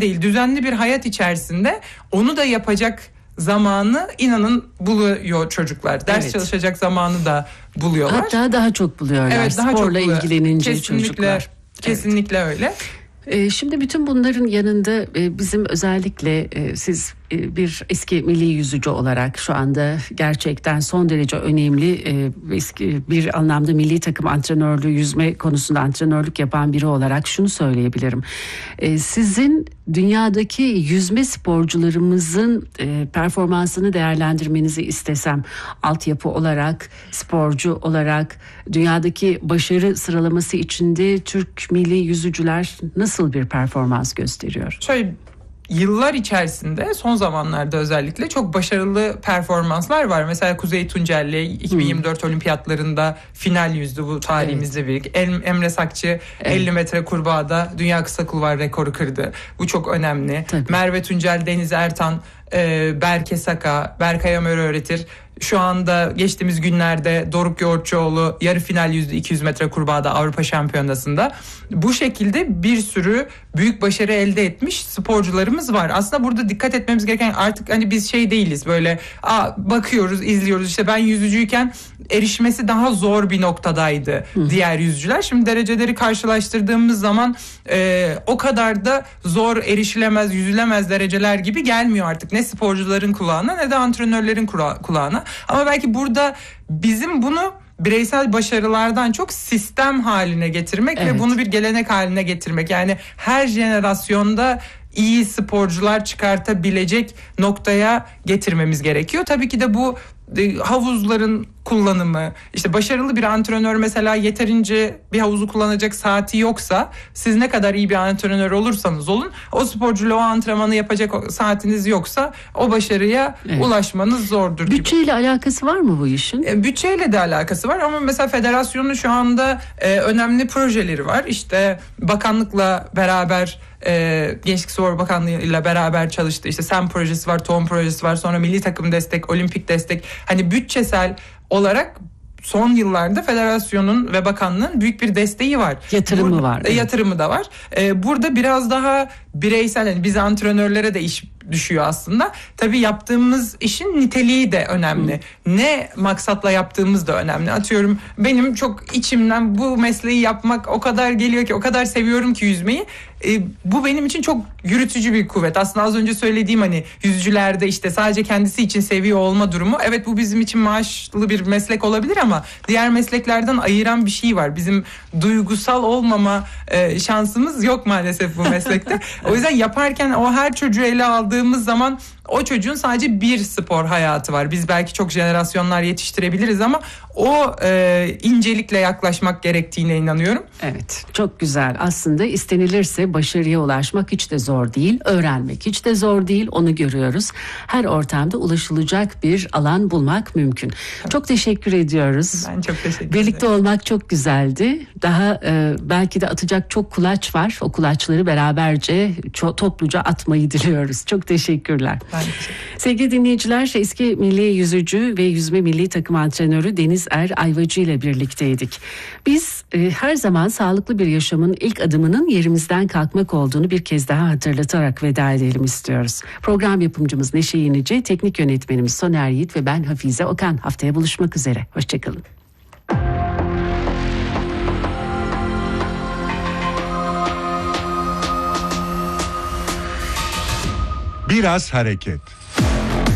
değil, düzenli bir hayat içerisinde onu da yapacak zamanı inanın buluyor çocuklar. Ders çalışacak zamanı da buluyorlar. Hatta daha çok buluyorlar. Evet, daha sporla çok ilgilenince çocuklar. Kesinlikle öyle. Şimdi bütün bunların yanında bizim özellikle siz bir eski milli yüzücü olarak şu anda gerçekten son derece önemli bir anlamda milli takım antrenörlüğü, yüzme konusunda antrenörlük yapan biri olarak şunu söyleyebilirim. Sizin dünyadaki yüzme sporcularımızın performansını değerlendirmenizi istesem, altyapı olarak, sporcu olarak dünyadaki başarı sıralaması içinde Türk milli yüzücüler nasıl bir performans gösteriyor? Şöyle, yıllar içerisinde son zamanlarda özellikle çok başarılı performanslar var. Mesela Kuzey Tuncelli 2024 olimpiyatlarında final yüzdü, bu tarihimizde bir. Emre Sakçı 50 metre kurbağada dünya kısa kulvar rekoru kırdı. Bu çok önemli. Tabii. Merve Tuncel, Deniz Ertan, Berke Saka, Berkay Ömer öğretir. Şu anda geçtiğimiz günlerde Doruk Yoğurtçuoğlu yarı final yüzdü 200 metre kurbağada Avrupa Şampiyonası'nda. Bu şekilde bir sürü büyük başarı elde etmiş sporcularımız var. Aslında burada dikkat etmemiz gereken, artık hani biz şey değiliz, böyle bakıyoruz, izliyoruz. İşte ben yüzücüyken erişmesi daha zor bir noktadaydı diğer yüzücüler. Şimdi dereceleri karşılaştırdığımız zaman o kadar da zor, erişilemez, yüzülemez dereceler gibi gelmiyor artık. Ne sporcuların kulağına ne de antrenörlerin kulağına. Ama belki burada bizim bunu bireysel başarılardan çok sistem haline getirmek ve bunu bir gelenek haline getirmek. Yani her jenerasyonda iyi sporcular çıkartabilecek noktaya getirmemiz gerekiyor. Tabii ki de bu havuzların kullanımı, işte başarılı bir antrenör mesela yeterince bir havuzu kullanacak saati yoksa, siz ne kadar iyi bir antrenör olursanız olun, o sporcuyla o antrenmanı yapacak saatiniz yoksa o başarıya ulaşmanız zordur. Bütçeyle alakası var mı bu işin? Bütçeyle de alakası var ama mesela federasyonun şu anda önemli projeleri var. İşte bakanlıkla beraber, Gençlik Spor Bakanlığı ile beraber çalıştı. İşte SEM projesi var, TOğum projesi var, sonra milli takım destek, olimpik destek. Hani bütçesel olarak son yıllarda federasyonun ve bakanlığın büyük bir desteği var. Yatırımı var. Yatırımı da var. Burada biraz daha bireysel, yani biz antrenörlere de iş düşüyor aslında. Tabii yaptığımız işin niteliği de önemli. Ne maksatla yaptığımız da önemli. Atıyorum, benim çok içimden bu mesleği yapmak o kadar geliyor ki, o kadar seviyorum ki yüzmeyi. Bu benim için çok yürütücü bir kuvvet. Aslında az önce söylediğim, hani yüzücülerde işte sadece kendisi için seviyor olma durumu. Evet, bu bizim için maaşlı bir meslek olabilir ama diğer mesleklerden ayıran bir şey var. Bizim duygusal olmama şansımız yok maalesef bu meslekte. O yüzden yaparken o her çocuğu ele aldığımız zaman o çocuğun sadece bir spor hayatı var. Biz belki çok jenerasyonlar yetiştirebiliriz ama o incelikle yaklaşmak gerektiğine inanıyorum. Evet, çok güzel. Aslında istenilirse başarıya ulaşmak hiç de zor değil. Öğrenmek hiç de zor değil. Onu görüyoruz. Her ortamda ulaşılacak bir alan bulmak mümkün. Çok teşekkür ediyoruz. Ben çok teşekkür ederim. Birlikte olmak çok güzeldi. Daha belki de atacak çok kulaç var. O kulaçları beraberce topluca atmayı diliyoruz. Çok teşekkürler. Sevgili dinleyiciler, eski milli yüzücü ve yüzme milli takım antrenörü Deniz Ayvacı ile birlikteydik. Biz her zaman sağlıklı bir yaşamın ilk adımının yerimizden kalkmak olduğunu bir kez daha hatırlatarak veda edelim istiyoruz. Program yapımcımız Neşe Yenici, teknik yönetmenimiz Soner Yiğit ve ben Hafize Okan. Haftaya buluşmak üzere. Hoşçakalın. Biraz hareket.